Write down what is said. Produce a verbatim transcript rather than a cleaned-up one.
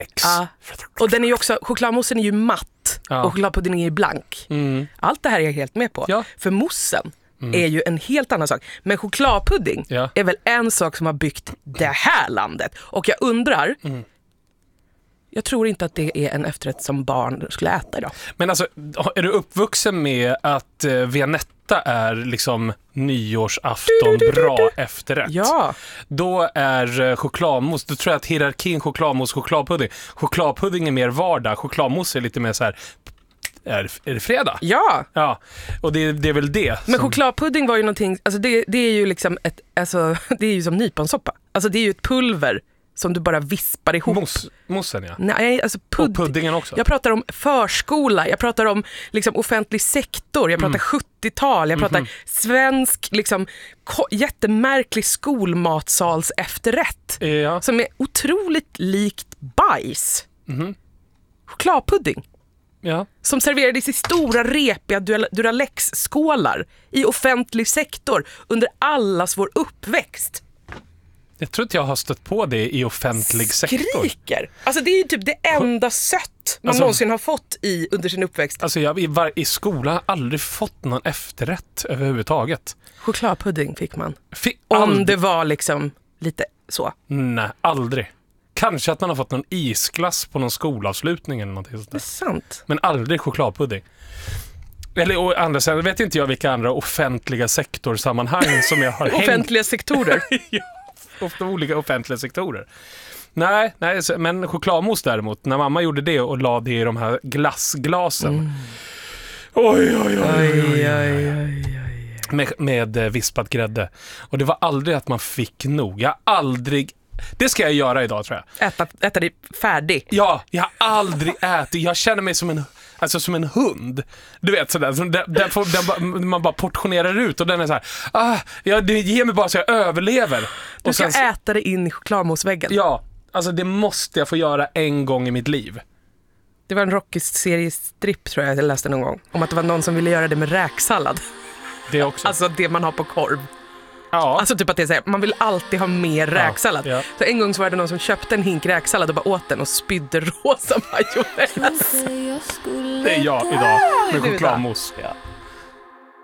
X. Ja. Och den är ju också, chokladmoussen är ju matt ja. och chokladpudding är ju blank. Mm. Allt det här är jag helt med på. Ja. För moussen mm. är ju en helt annan sak. Men chokladpudding ja. är väl en sak som har byggt det här landet. Och jag undrar, mm. jag tror inte att det är en efterrätt som barn skulle äta idag. Men alltså, är du uppvuxen med att eh, Vianetta är liksom nyårsafton du, du, du, du, du. bra efterrätt? Ja. Då är eh, chokladmousse, då tror jag att hierarkin chokladmousse, chokladpudding. Chokladpudding är mer vardag, chokladmousse är lite mer så här. Är, är det fredag? Ja. Ja. Och det, det är väl det. Men som... chokladpudding var ju någonting, alltså det, det är ju liksom ett, alltså det är ju som nyponsoppa. Alltså det är ju ett pulver som du bara vispar ihop. Mousse, moussen, ja. Nej, alltså pudd- och puddingen också. Jag pratar om förskola, jag pratar om liksom offentlig sektor, jag pratar mm. sjuttiotal, jag pratar mm-hmm. svensk liksom ko- jättemärklig skolmatsals efterrätt ja. som är otroligt likt bajs. Mm-hmm. Chokladpudding. Ja. Som serverades i stora repiga Duralex-skålar i offentlig sektor under allas vår uppväxt. Jag tror inte jag har stött på det i offentlig Skriker. sektor. Alltså det är ju typ det enda sött man alltså, någonsin har fått i under sin uppväxt. Alltså jag i, var, i skolan har aldrig fått någon efterrätt överhuvudtaget. Chokladpudding fick man. Fick Om aldrig. det var liksom lite så. Nej, aldrig. Kanske att man har fått någon isglass på någon skolavslutning eller någonting sånt där. Det är sant. Men aldrig chokladpudding. Eller å andra sidan vet inte jag vilka andra offentliga sektorsammanhang som jag har hängt. Offentliga sektorer. Ja, ofta olika offentliga sektorer. Nej, nej, men chokladmousse däremot, när mamma gjorde det och la det i de här glassglasen. Mm. Oj, oj, oj, oj, oj, oj, oj. Med, med vispad grädde. Och det var aldrig att man fick nog. Jag aldrig... Det ska jag göra idag, tror jag. Äta, äta det färdig. Ja, jag har aldrig ätit. Jag känner mig som en, alltså som en hund. Du vet sådär. Så där, där får, där man bara portionerar ut och den är så här. Ah, ja, det ger mig bara så jag överlever. Du och ska sen, äta det in i chokladmoussväggen. Ja, alltså det måste jag få göra en gång i mitt liv. Det var en Rocky-seriestripp tror jag jag läste någon gång. Om att det var någon som ville göra det med räksallad. Det också. Alltså det man har på korv. Ja. Alltså typ att det är så här, man vill alltid ha mer ja, räksallad. Ja. Så en gång så var det någon som köpte en hink räksallad och bara åt den och spydde rosa majonnäs. Det är jag idag med chokladmousse. Ja.